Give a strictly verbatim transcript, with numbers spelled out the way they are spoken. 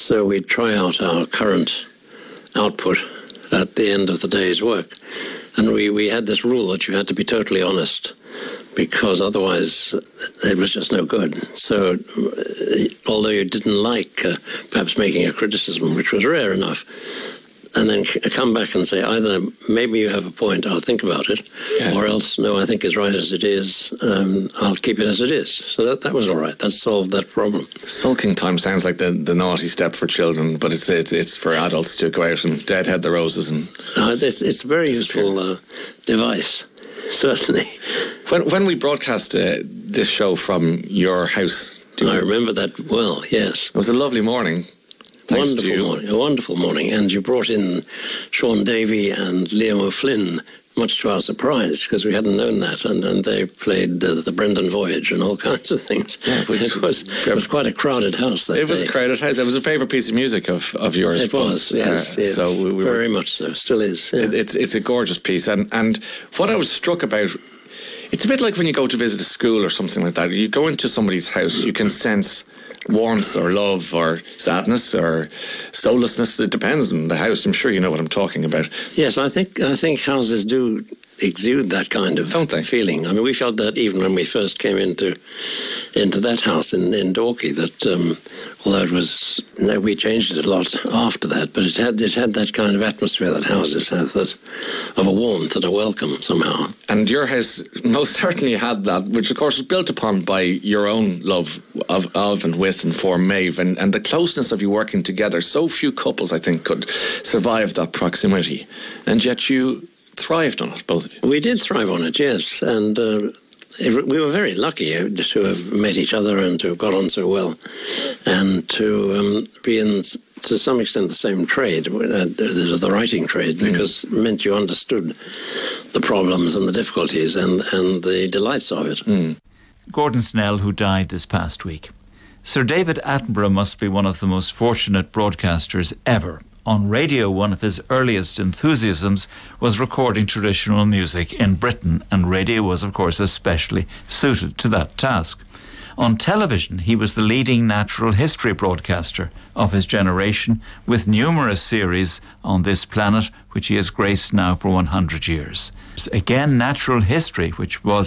So we'd try out our current output at the end of the day's work. And we, we had this rule that you had to be totally honest, because otherwise it was just no good. So uh, although you didn't like uh, perhaps making a criticism, which was rare enough, and then c- come back and say, either maybe you have a point, I'll think about it, yes. or else, no, I think it's right as it is, um, I'll keep it as it is. So that, that was all right. That solved that problem. Sulking time sounds like the, the naughty step for children, but it's, it's it's for adults to go out and deadhead the roses. And uh, it's, it's a very useful uh, device, certainly. When, when we broadcast uh, this show from your house... Do you I remember that well, yes. It was a lovely morning. Thanks wonderful morning, a wonderful morning. And you brought in Sean Davey and Liam O'Flynn, much to our surprise, because we hadn't known that. And then they played uh, the Brendan Voyage and all kinds of things. Yeah, which, it, was, it was quite a crowded house that It day. was a crowded house. It was a favourite piece of music of, of yours. It was, yes. Uh, yes. So we, we Very were, much so, still is. Yeah. It, it's, it's a gorgeous piece. And, and what I was struck about... It's a bit like when you go to visit a school or something like that. You go into somebody's house, you can sense warmth or love or sadness or soullessness. It depends on the house. I'm sure you know what I'm talking about. Yes, I think I think houses do exude that kind of Don't they? feeling. I mean, we felt that even when we first came into into that house in, in Dorky, that um, although it was, you know, we changed it a lot after that, but it had it had that kind of atmosphere that houses have, that of a warmth and a welcome somehow. And your house most certainly had that, which of course was built upon by your own love of, of and with and for Maeve, and, and the closeness of you working together. So few couples, I think, could survive that proximity, and yet you thrived on it, both of you. We did thrive on it, yes, and uh, it, we were very lucky to have met each other and to have got on so well, and to um, be in, to some extent, the same trade, uh, the, the writing trade, because mm. it meant you understood the problems and the difficulties and, and the delights of it. Mm. Gordon Snell, who died this past week. Sir David Attenborough must be one of the most fortunate broadcasters ever. On radio, one of his earliest enthusiasms was recording traditional music in Britain, and radio was, of course, especially suited to that task. On television, he was the leading natural history broadcaster of his generation, with numerous series on this planet, which he has graced now for one hundred years. Again, natural history, which was